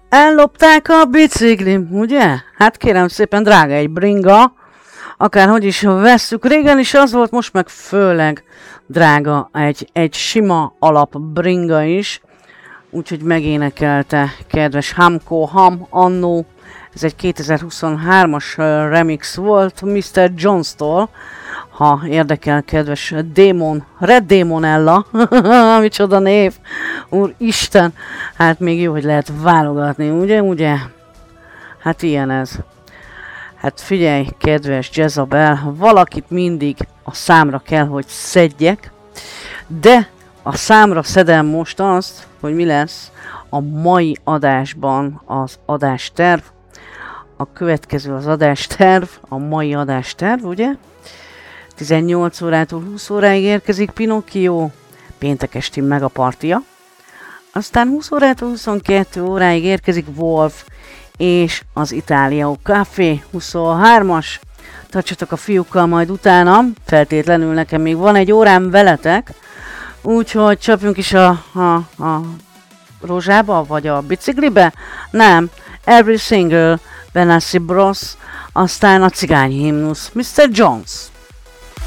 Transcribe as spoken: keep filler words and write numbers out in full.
Ellopták a biciklim, ugye? Hát kérem szépen, drága egy bringa, akárhogy is vesszük. Régen is az volt, most meg főleg drága egy, egy sima alap bringa is. Úgyhogy megénekelte kedves Hamko Ham annó. Ez egy kétezer-huszonhármas remix volt miszter Jones-tól. Ha érdekel, kedves Démon, Red Démonella, micsoda név, úristen, hát még jó, hogy lehet válogatni, ugye, ugye? Hát ilyen ez. Hát figyelj, kedves Jezabel, valakit mindig a számra kell, hogy szedjek, de a számra szedem most azt, hogy mi lesz a mai adásban az adásterv. A következő az adásterv, a mai adásterv, ugye? tizennyolc órától húsz óráig érkezik Pinocchio, péntek esti megapartia. Aztán húsz órától huszonkettő óráig érkezik Wolf és az Itália Café huszonhármas. Tartsatok a fiúkkal majd utána, feltétlenül nekem még van egy órám veletek, úgyhogy csapjunk is a, a, a rózsába, vagy a biciklibe? Nem, Every Single, Benassi Bros, aztán a cigány himnusz, miszter Jones.